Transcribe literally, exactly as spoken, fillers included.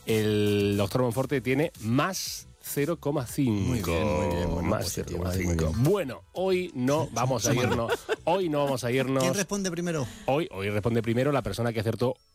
El doctor Monforte tiene más cero coma cinco. Muy bien, muy bien. Bueno, más positivo, cero coma muy cinco. bien. Bueno, hoy no vamos a irnos. Hoy no vamos a irnos. ¿Quién responde primero? Hoy, hoy responde primero la persona que acertó